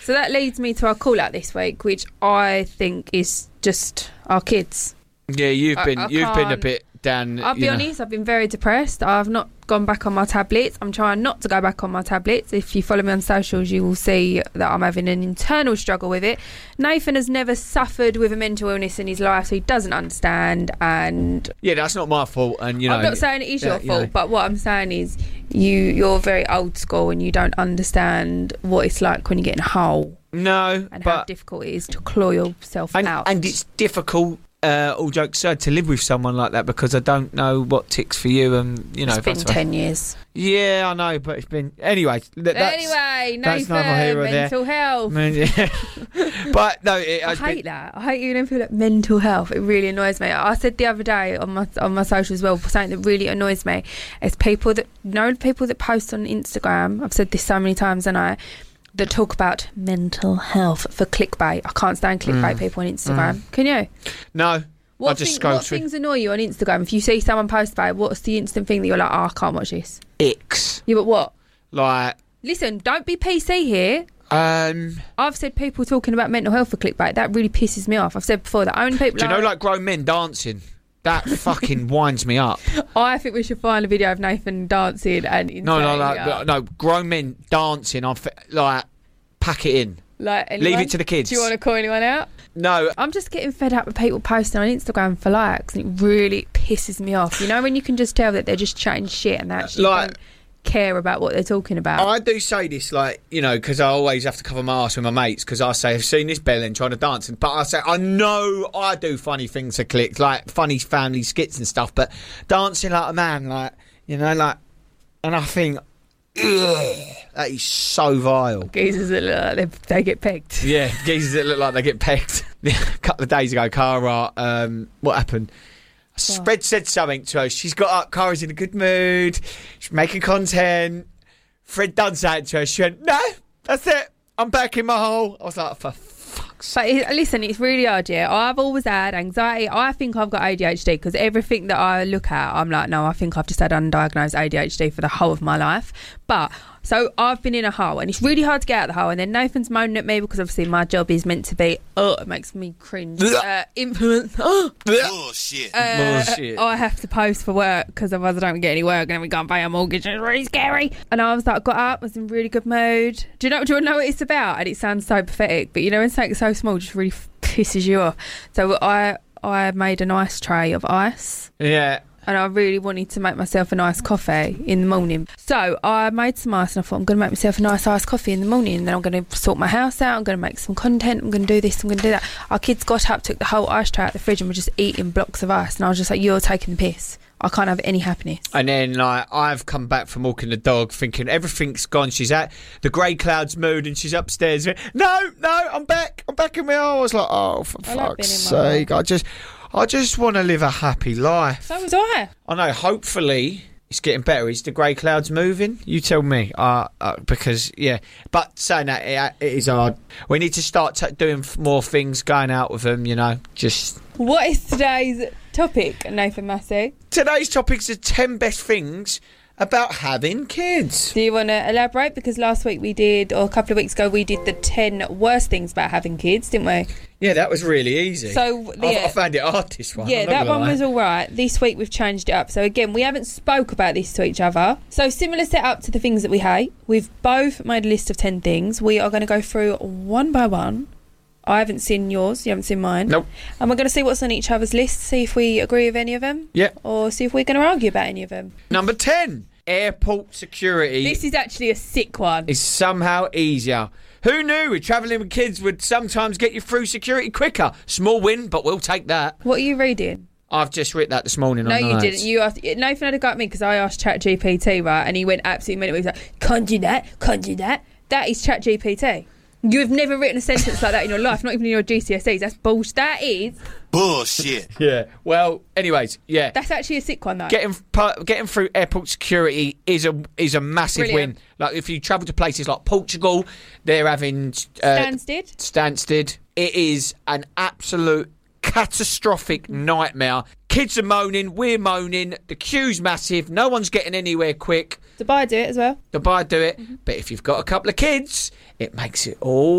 So that leads me to our call-out this week, which I think is just our kids. Yeah, you've been a bit down. I'll be honest, I've been very depressed. I've not gone back on my tablets. I'm trying not to go back on my tablets. If you follow me on socials, you will see that I'm having an internal struggle with it. Nathan has never suffered with a mental illness in his life, so he doesn't understand. And yeah, that's not my fault. And I'm not saying it is your fault, but what I'm saying is you're very old school and you don't understand what it's like when you get in a hole. No, and how difficult it is to claw yourself out. And it's difficult. All jokes aside, to live with someone like that, because I don't know what ticks for you, and it's been 10 years. Yeah, I know, but it's been anyway. Nathan, mental health. But no, I hate that. I hate you when people like mental health. It really annoys me. I said the other day on my social as well, something that really annoys me is people that post on Instagram. I've said this so many times, and that talk about mental health for clickbait. I can't stand clickbait people on Instagram. Can you? No. What things annoy you on Instagram? If you see someone post about it, what's the instant thing that you're like, I can't watch this? Icks. Yeah, but what? Like... Listen, don't be PC here. I've said people talking about mental health for clickbait. That really pisses me off. I've said before that only people... Do you know, like grown men dancing? That fucking winds me up. I think we should find a video of Nathan dancing and... No, grown men dancing. Like, pack it in. Leave it to the kids. Do you want to call anyone out? No. I'm just getting fed up with people posting on Instagram for likes, and it really pisses me off. You know, when you can just tell that they're just chatting shit and they actually don't care about what they're talking about. I do say this, because I always have to cover my arse with my mates, because I say, I've seen this bellend trying to dance, but I say, I know I do funny things for clicks, like funny family skits and stuff, but dancing like a man, and I think, ugh, that is so vile. Geezers that look like they get pegged. Yeah, geezers that look like they get pegged. A couple of days ago, Cara, what happened? Fred said something to her. She's got up. Cara's in a good mood. She's making content. Fred done something to her. She went, no, that's it. I'm back in my hole. I was like, for fuck's sake. But listen, it's really hard, yeah. I've always had anxiety. I think I've got ADHD because everything that I look at, I'm like, no, I think I've just had undiagnosed ADHD for the whole of my life. But... So I've been in a hole and it's really hard to get out of the hole, and then Nathan's moaning at me because obviously my job is meant to be it makes me cringe influence bullshit. I have to post for work because otherwise I don't get any work, and then we can't pay our mortgage, and it's really scary. And I was like, got up, was in really good mood. Do you want to know what it's about? And it sounds so pathetic, but you know when something so small just really pisses you off. So I made an ice tray of ice. Yeah. And I really wanted to make myself a nice coffee in the morning. So I made some ice and I thought, I'm going to make myself a nice iced coffee in the morning, and then I'm going to sort my house out, I'm going to make some content, I'm going to do this, I'm going to do that. Our kids got up, took the whole ice tray out the fridge and were just eating blocks of ice, and I was just like, you're taking the piss. I can't have any happiness. And then I've come back from walking the dog thinking everything's gone. She's at the grey clouds mood and she's upstairs. No, I'm back in my hole. I was like, oh, for fuck's sake. I just want to live a happy life. So was I. I know, hopefully it's getting better. Is the grey clouds moving? You tell me. Because, yeah. But saying that, it is hard. We need to start doing more things, going out with them, just... What is today's topic, Nathan Massey? Today's topic's the 10 best things about having kids. Do you want to elaborate? Because last week or a couple of weeks ago, we did the 10 worst things about having kids, didn't we? Yeah, that was really easy. So I found it hard, this one. Yeah, that one was all right. This week we've changed it up. So again, we haven't spoke about this to each other. So similar setup to the things that we hate. We've both made a list of 10 things. We are going to go through one by one. I haven't seen yours. You haven't seen mine. Nope. And we're going to see what's on each other's list, see if we agree with any of them. Yeah. Or see if we're going to argue about any of them. Number 10. Airport security. This is actually a sick one. Is somehow easier. Who knew travelling with kids would sometimes get you through security quicker? Small win, but we'll take that. What are you reading? I've just read that this morning. No, on you notes. didn't. You asked. Nathan had a go at me because I asked ChatGPT, right, and he went absolutely mental. He was like, can't do that. That is ChatGPT. You've never written a sentence like that in your life, not even in your GCSEs. That's bullshit. That is bullshit. Yeah. Well, anyways, yeah. That's actually a sick one, though. Getting through airport security is a massive Brilliant. win. Like if you travel to places like Portugal, they're having Stansted. It is an absolute catastrophic nightmare. Kids are moaning, we're moaning, the queue's massive, no one's getting anywhere quick. Dubai do it as well. Dubai do it, but if you've got a couple of kids, it makes it all